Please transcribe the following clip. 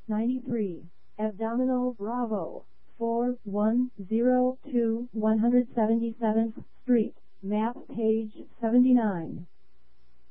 93. Abdominal Bravo, 4102 177th Street, map page 79.